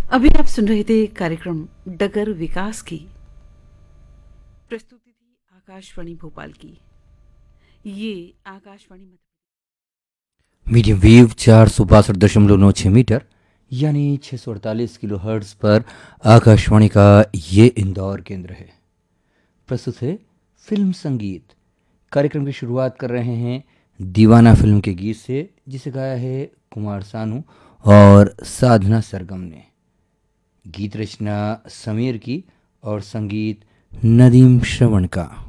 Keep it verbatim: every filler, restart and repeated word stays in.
अभी आप सुन रहे थे कार्यक्रम डगर विकास की प्रस्तुति थी आकाशवाणी भोपाल की। ये आकाशवाणी मध्य मीडियम वेव चार सौ बासठ दशमलव नौ छः मीटर यानी छः सौ अड़तालीस किलो हर्ट्स पर आकाशवाणी का ये इंदौर केंद्र है। प्रस्तुत है फिल्म संगीत। कार्यक्रम की शुरुआत कर रहे हैं दीवाना फिल्म के गीत से, जिसे गाया है कुमार सानू और साधना सरगम ने। गीत रचना समीर की और संगीत नदीम श्रवण का।